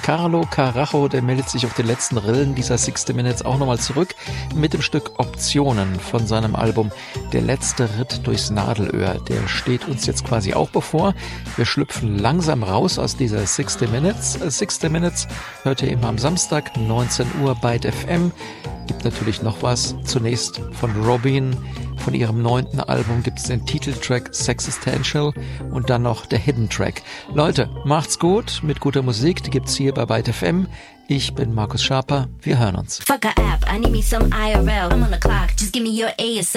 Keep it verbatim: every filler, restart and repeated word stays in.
Carlo Carajo, der meldet sich auf den letzten Rillen dieser sixty Minutes auch nochmal zurück mit dem Stück Optionen von seinem Album Der letzte Ritt durchs Nadelöhr. Der steht uns jetzt quasi auch bevor. Wir schlüpfen langsam raus aus dieser sixty Minutes. sixty Minutes hört ihr immer am Samstag, neunzehn Uhr bei F M. Gibt natürlich noch was. Zunächst von Robin. Von ihrem neunten Album gibt es den Titeltrack Sexistential und dann noch der Hidden Track. Leute, macht's gut mit guter Musik, die gibt's hier bei Byte F M. Ich bin Markus Schaper, wir hören uns. Fuck a app, I need me some I R L. I'm on the clock, just give me your A S